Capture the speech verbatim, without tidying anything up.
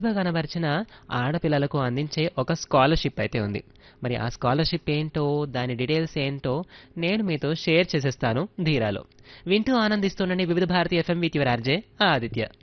ప్రతిభ కనబరిచిన ఆడపిల్లలకు అందించే ఒక స్కాలర్‌షిప్ అయితే ఉంది. మరి ఆ స్కాలర్‌షిప్ ఏంటో, దాని డీటెయిల్స్ ఏంటో నేను మీతో షేర్ చేసేస్తాను 'ధీరాలో'. వింటూ ఆనందిస్తుండండి వివిధ Bharati FM with your RJ Aditya.